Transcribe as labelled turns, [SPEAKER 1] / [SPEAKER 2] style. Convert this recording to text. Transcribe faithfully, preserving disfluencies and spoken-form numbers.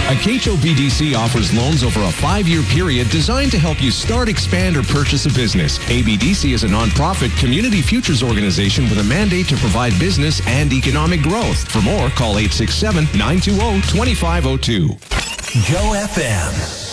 [SPEAKER 1] Acacho B D C offers loans over a five-year period designed to help you start, expand, or purchase a business. A B D C is a nonprofit community futures organization with a mandate to provide business and economic growth. For more, call eight six seven, nine two zero, two five zero two.
[SPEAKER 2] Go F M.